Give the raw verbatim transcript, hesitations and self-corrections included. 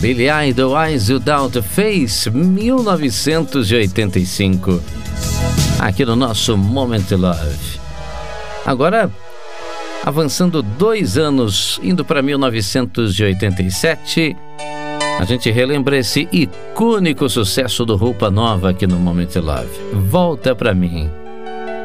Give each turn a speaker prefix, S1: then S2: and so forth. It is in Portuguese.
S1: Billy Idol, Eyes Without a Face, mil novecentos e oitenta e cinco. Aqui no nosso Moment Love. Agora, avançando dois anos, indo para mil novecentos e oitenta e sete, a gente relembra esse icônico sucesso do Roupa Nova aqui no Moment Love. Volta Pra Mim.